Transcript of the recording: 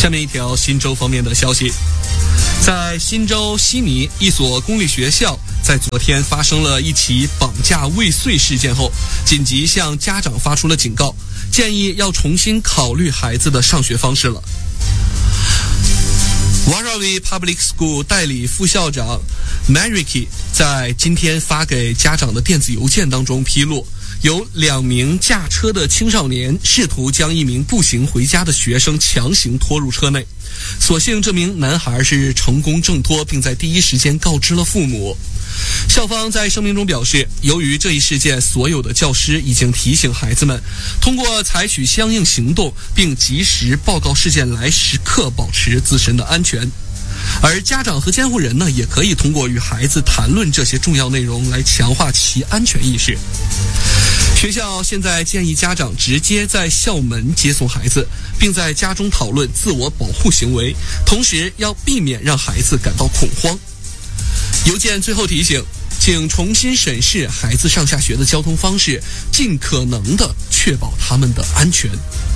下面一条新州方面的消息，在新州悉尼一所公立学校，在昨天发生了一起绑架未遂事件后，紧急向家长发出了警告，建议要重新考虑孩子的上学方式了。Warrawee Public School 代理副校长 Mariki 在今天发给家长的电子邮件当中披露，有2名驾车的青少年试图将一名步行回家的学生强行拖入车内，所幸这名男孩是成功挣脱，并在第一时间告知了父母。校方在声明中表示，由于这一事件，所有的教师已经提醒孩子们通过采取相应行动并及时报告事件来时刻保持自身的安全，而家长和监护人呢，也可以通过与孩子谈论这些重要内容来强化其安全意识。学校现在建议家长直接在校门接送孩子，并在家中讨论自我保护行为，同时要避免让孩子感到恐慌。邮件最后提醒，请重新审视孩子上下学的交通方式，尽可能的确保他们的安全。